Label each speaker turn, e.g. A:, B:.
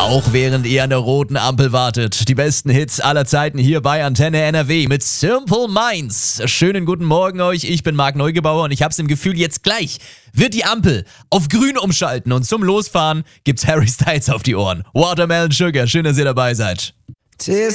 A: Auch während ihr an der roten Ampel wartet. Die besten Hits aller Zeiten hier bei Antenne NRW mit Simple Minds. Schönen guten Morgen euch, ich bin Marc Neugebauer und ich hab's im Gefühl, jetzt gleich wird die Ampel auf grün umschalten und zum Losfahren gibt's Harry Styles auf die Ohren. Watermelon Sugar, schön, dass ihr dabei seid.